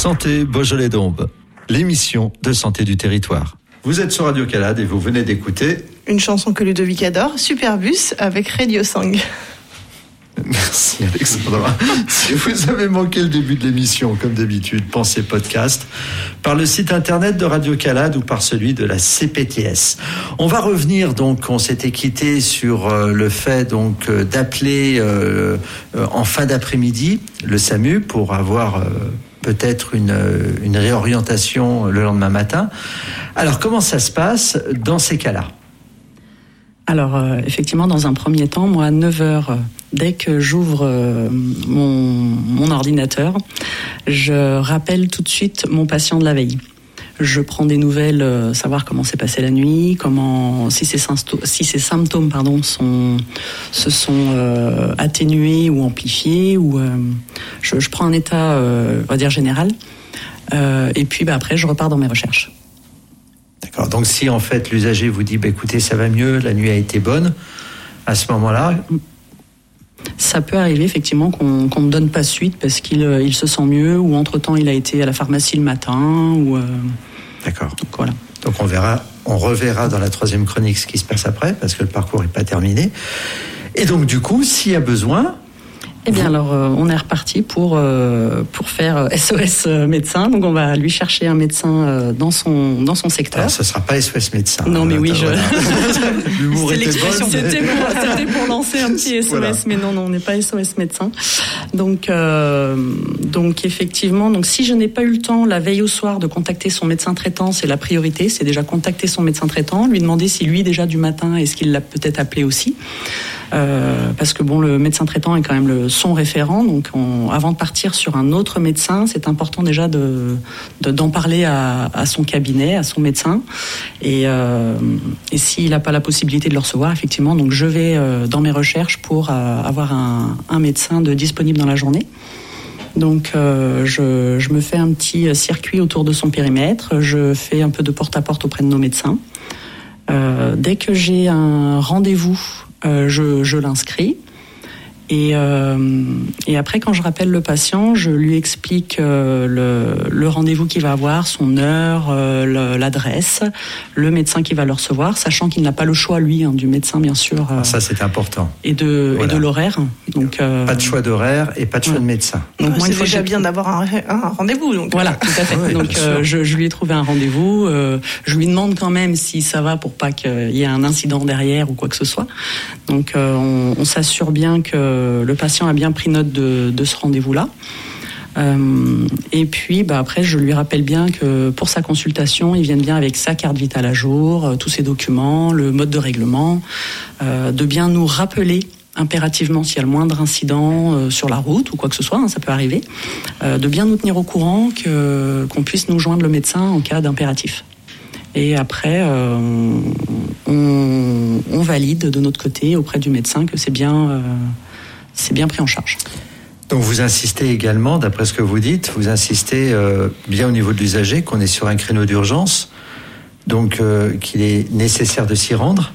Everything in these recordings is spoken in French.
Santé Beaujolais-Dombes, l'émission de santé du territoire. Vous êtes sur Radio Calade et vous venez d'écouter une chanson que Ludovic adore, Superbus avec Radio Sang. Merci Alexandra. Si vous avez manqué le début de l'émission, comme d'habitude, pensez podcast par le site internet de Radio Calade ou par celui de la CPTS. On va revenir donc, on s'était quitté sur le fait donc d'appeler en fin d'après-midi le SAMU pour avoir peut-être une réorientation le lendemain matin. Alors comment ça se passe dans ces cas-là ? Alors, effectivement, dans un premier temps, moi, à 9h, dès que j'ouvre mon ordinateur, je rappelle tout de suite mon patient de la veille. Je prends des nouvelles, savoir comment s'est passée la nuit, si ces symptômes se sont atténués ou amplifiés, ou je prends un état, on va dire, général. Et puis, après, je repars dans mes recherches. D'accord. Donc si en fait l'usager vous dit écoutez, ça va mieux, la nuit a été bonne, à ce moment-là, ça peut arriver effectivement qu'on ne donne pas suite parce qu'il se sent mieux, ou entre-temps il a été à la pharmacie le matin, ou D'accord. Donc voilà. Donc on reverra dans la troisième chronique ce qui se passe après, parce que le parcours n'est pas terminé. Et donc du coup, s'il y a besoin, eh bien alors, on est reparti pour faire SOS médecin. Donc on va lui chercher un médecin dans son secteur. Alors, ce ne sera pas SOS médecin. Non, mais oui, l'humour c'est était l'expression. bonne. C'était pour lancer un petit SOS, voilà. Mais non, on n'est pas SOS médecin. Donc effectivement, si je n'ai pas eu le temps la veille au soir de contacter son médecin traitant, c'est la priorité. C'est déjà contacter son médecin traitant, lui demander si lui déjà du matin, est-ce qu'il l'a peut-être appelé aussi. Parce que le médecin traitant est quand même son référent, donc avant de partir sur un autre médecin, c'est important déjà d'en parler à son cabinet, à son médecin, et s'il n'a pas la possibilité de le recevoir, effectivement, donc je vais dans mes recherches pour avoir un médecin disponible dans la journée. Donc je me fais un petit circuit autour de son périmètre, je fais un peu de porte-à-porte auprès de nos médecins. Dès que j'ai un rendez-vous, je l'inscris. Et après, quand je rappelle le patient, je lui explique le rendez-vous qu'il va avoir, son heure, l'adresse, le médecin qui va le recevoir, sachant qu'il n'a pas le choix, lui, du médecin, bien sûr. Ça, c'est important. Et de l'horaire. Donc, pas de choix d'horaire et pas de choix de médecin. Donc, moi, c'est déjà bien d'avoir un rendez-vous. Donc. Voilà, tout à fait. Oui, donc, je lui ai trouvé un rendez-vous. Je lui demande quand même si ça va pour pas qu'il y ait un incident derrière ou quoi que ce soit. Donc, on s'assure bien que le patient a bien pris note de ce rendez-vous-là. Et puis, après, je lui rappelle bien que pour sa consultation, il vient bien avec sa carte vitale à jour, tous ses documents, le mode de règlement, de bien nous rappeler impérativement s'il y a le moindre incident sur la route ou quoi que ce soit, ça peut arriver, de bien nous tenir au courant, qu'on puisse nous joindre le médecin en cas d'impératif. Et après, on valide de notre côté auprès du médecin que c'est bien pris en charge. Donc vous insistez également, d'après ce que vous dites, bien au niveau de l'usager, qu'on est sur un créneau d'urgence, donc qu'il est nécessaire de s'y rendre.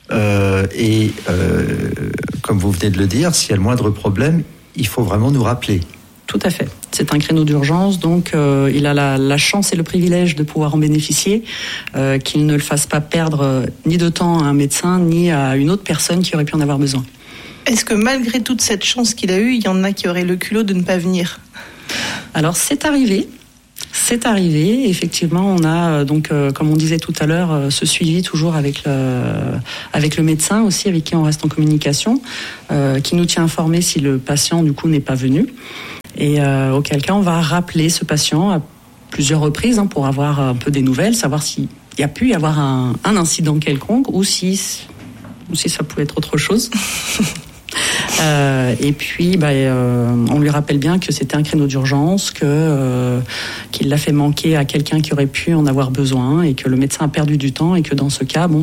Comme vous venez de le dire, s'il y a le moindre problème, il faut vraiment nous rappeler. Tout à fait. C'est un créneau d'urgence, donc il a la chance et le privilège de pouvoir en bénéficier, qu'il ne le fasse pas perdre ni de temps à un médecin, ni à une autre personne qui aurait pu en avoir besoin. Est-ce que malgré toute cette chance qu'il a eue, il y en a qui auraient le culot de ne pas venir ? Alors c'est arrivé. Effectivement, on a comme on disait tout à l'heure, ce suivi toujours avec le médecin aussi, avec qui on reste en communication, qui nous tient informés si le patient du coup n'est pas venu. Et auquel cas, on va rappeler ce patient à plusieurs reprises pour avoir un peu des nouvelles, savoir s'il y a pu y avoir un incident quelconque ou si ça pouvait être autre chose. Et puis, on lui rappelle bien que c'était un créneau d'urgence, qu'il l'a fait manquer à quelqu'un qui aurait pu en avoir besoin et que le médecin a perdu du temps et que dans ce cas,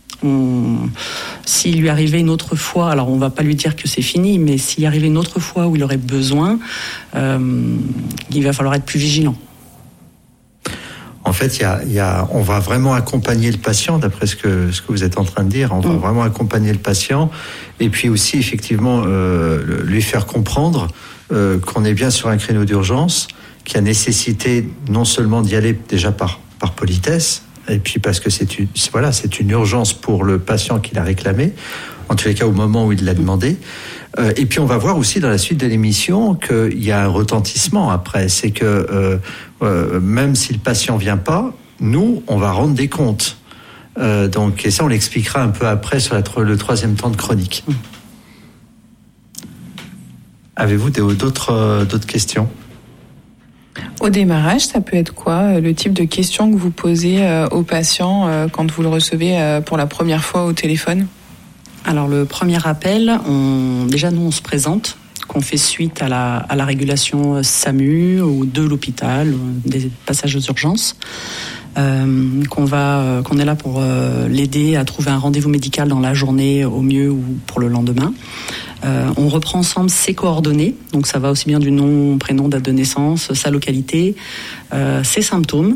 s'il lui arrivait une autre fois, alors on va pas lui dire que c'est fini, mais s'il y arrivait une autre fois où il aurait besoin, il va falloir être plus vigilant. En fait, on va vraiment accompagner le patient, d'après ce que vous êtes en train de dire. On va vraiment accompagner le patient, et puis aussi effectivement lui faire comprendre qu'on est bien sur un créneau d'urgence, qui a nécessité non seulement d'y aller déjà par politesse, et puis parce que c'est une urgence pour le patient qui l'a réclamé, en tous les cas au moment où il l'a demandé. Et puis on va voir aussi dans la suite de l'émission qu'il y a un retentissement après. C'est que même si le patient vient pas, nous, on va rendre des comptes. Donc, et ça, on l'expliquera un peu après sur le troisième temps de chronique. Avez-vous d'autres questions ? Au démarrage, ça peut être quoi le type de questions que vous posez aux patients quand vous le recevez pour la première fois au téléphone ? Alors le premier appel, déjà nous on se présente, qu'on fait suite à la régulation SAMU ou de l'hôpital, des passages aux urgences, qu'on est là pour l'aider à trouver un rendez-vous médical dans la journée au mieux ou pour le lendemain. On reprend ensemble ses coordonnées, donc ça va aussi bien du nom, prénom, date de naissance, sa localité, ses symptômes,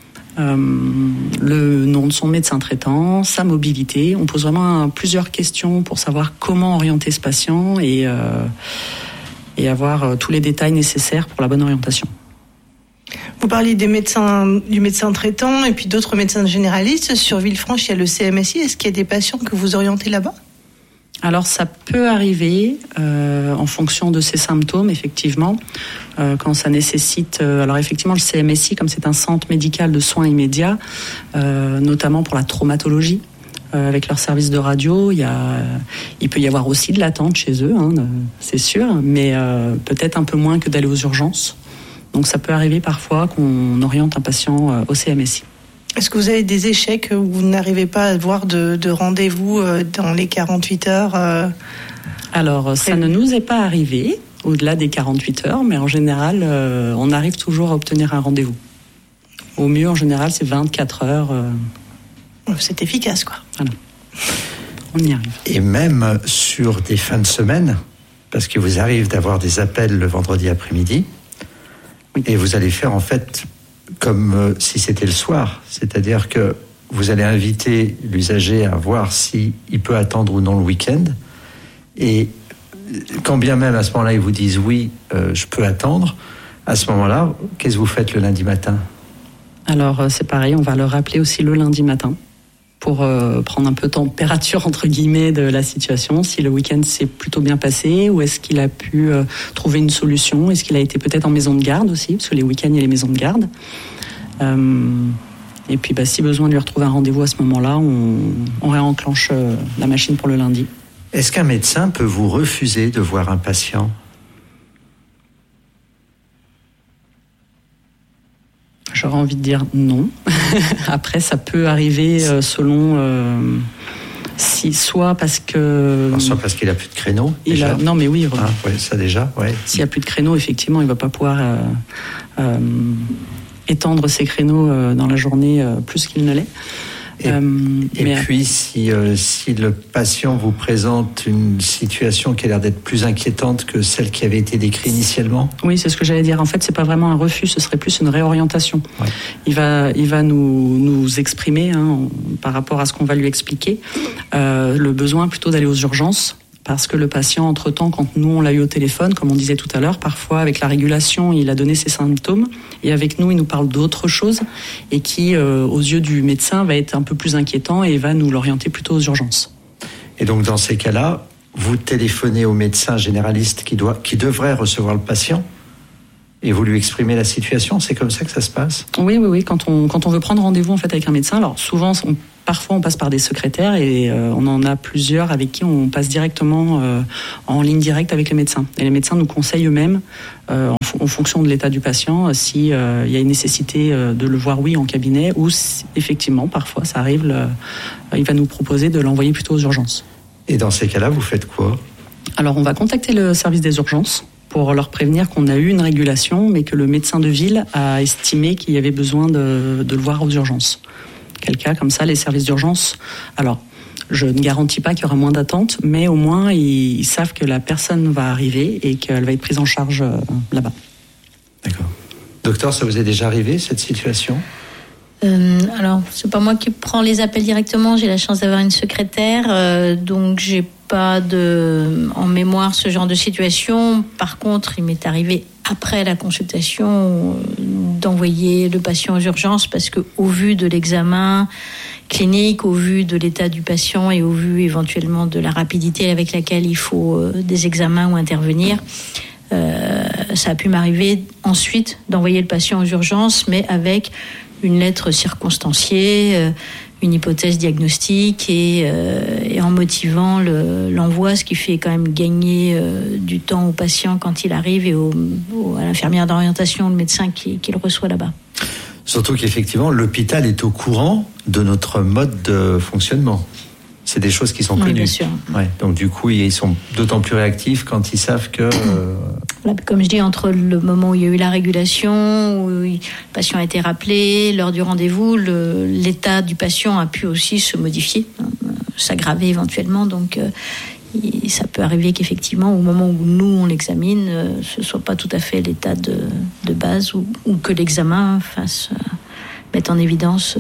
le nom de son médecin traitant, sa mobilité. On pose vraiment plusieurs questions pour savoir comment orienter ce patient et avoir tous les détails nécessaires pour la bonne orientation. Vous parliez du médecin traitant et puis d'autres médecins généralistes. Sur Villefranche, il y a le CMSI. Est-ce qu'il y a des patients que vous orientez là-bas ? Alors ça peut arriver en fonction de ses symptômes, effectivement, quand ça nécessite... alors effectivement, le CMSI, comme c'est un centre médical de soins immédiats, notamment pour la traumatologie, avec leur service de radio, il peut y avoir aussi de l'attente chez eux, c'est sûr, mais peut-être un peu moins que d'aller aux urgences. Donc ça peut arriver parfois qu'on oriente un patient au CMSI. Est-ce que vous avez des échecs où vous n'arrivez pas à avoir de rendez-vous dans les 48 heures Alors, ça ne nous est pas arrivé au-delà des 48 heures, mais en général, on arrive toujours à obtenir un rendez-vous. Au mieux, en général, c'est 24 heures. C'est efficace, quoi. Voilà. On y arrive. Et même sur des fins de semaine, parce qu'il vous arrive d'avoir des appels le vendredi après-midi, oui. Et vous allez faire en fait comme si c'était le soir, c'est-à-dire que vous allez inviter l'usager à voir s'il peut attendre ou non le week-end, et quand bien même à ce moment-là ils vous disent oui, je peux attendre, à ce moment-là, qu'est-ce que vous faites le lundi matin ? Alors c'est pareil, on va le rappeler aussi le lundi matin pour prendre un peu température entre guillemets de la situation, si le week-end s'est plutôt bien passé ou est-ce qu'il a pu trouver une solution, est-ce qu'il a été peut-être en maison de garde aussi, parce que les week-ends il y a les maisons de garde. Et puis si besoin de lui retrouver un rendez-vous à ce moment-là, on réenclenche la machine pour le lundi. Est-ce qu'un médecin peut vous refuser de voir un patient ? J'aurais envie de dire non. Après, ça peut arriver selon... soit parce que... Soit parce qu'il n'a plus de créneau. Non, mais oui. Ça déjà, ouais. S'il n'y a plus de créneau, effectivement, il ne va pas pouvoir étendre ses créneaux dans la journée plus qu'il ne l'est. Puis, si le patient vous présente une situation qui a l'air d'être plus inquiétante que celle qui avait été décrite initialement ? Oui, c'est ce que j'allais dire. En fait, c'est pas vraiment un refus, ce serait plus une réorientation. Ouais. Il va nous exprimer, par rapport à ce qu'on va lui expliquer, le besoin plutôt d'aller aux urgences. Parce que le patient, entre-temps, quand nous, on l'a eu au téléphone, comme on disait tout à l'heure, parfois, avec la régulation, il a donné ses symptômes. Et avec nous, il nous parle d'autre chose et qui, aux yeux du médecin, va être un peu plus inquiétant et va nous l'orienter plutôt aux urgences. Et donc, dans ces cas-là, vous téléphonez au médecin généraliste qui devrait recevoir le patient et vous lui exprimez la situation. C'est comme ça que ça se passe ? Oui. Quand on veut prendre rendez-vous en fait avec un médecin, alors souvent, parfois on passe par des secrétaires et on en a plusieurs avec qui on passe directement en ligne directe avec les médecins. Et les médecins nous conseillent eux-mêmes, en fonction de l'état du patient, s'il y a une nécessité de le voir en cabinet ou si, effectivement, parfois ça arrive, il va nous proposer de l'envoyer plutôt aux urgences. Et dans ces cas-là, vous faites quoi ? Alors on va contacter le service des urgences pour leur prévenir qu'on a eu une régulation, mais que le médecin de ville a estimé qu'il y avait besoin de le voir aux urgences. Quel cas, comme ça, les services d'urgence... Alors, je ne garantis pas qu'il y aura moins d'attente, mais au moins, ils savent que la personne va arriver et qu'elle va être prise en charge là-bas. D'accord. Docteur, ça vous est déjà arrivé, cette situation ? Alors, c'est pas moi qui prends les appels directement. J'ai la chance d'avoir une secrétaire, donc j'ai pas en mémoire ce genre de situation. Par contre, il m'est arrivé après la consultation, d'envoyer le patient aux urgences parce que au vu de l'examen clinique, au vu de l'état du patient et au vu éventuellement de la rapidité avec laquelle il faut des examens ou intervenir, ça a pu m'arriver ensuite d'envoyer le patient aux urgences, mais avec une lettre circonstanciée, une hypothèse diagnostique et en motivant l'envoi, ce qui fait quand même gagner du temps au patient quand il arrive et à l'infirmière d'orientation, le médecin qui le reçoit là-bas. Surtout qu'effectivement, l'hôpital est au courant de notre mode de fonctionnement. C'est des choses qui sont connues. Oui, bien sûr. Ouais, donc du coup, ils sont d'autant plus réactifs quand ils savent que... Comme je dis, entre le moment où il y a eu la régulation, où le patient a été rappelé, l'heure du rendez-vous, l'état du patient a pu aussi se modifier, s'aggraver éventuellement. Donc, ça peut arriver qu'effectivement, au moment où nous, on l'examine, ce ne soit pas tout à fait l'état de base ou que l'examen mette en évidence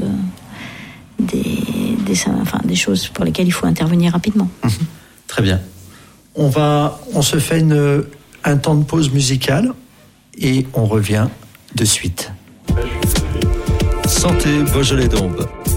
des choses pour lesquelles il faut intervenir rapidement. Très bien. On se fait un temps de pause musicale et on revient de suite. Santé Beaujolais d'Aube.